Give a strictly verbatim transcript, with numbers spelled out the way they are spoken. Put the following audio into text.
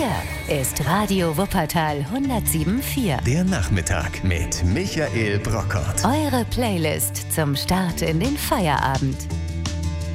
Hier ist Radio Wuppertal hundertsieben Komma vier. Der Nachmittag mit Michael Brockert. Eure Playlist zum Start in den Feierabend.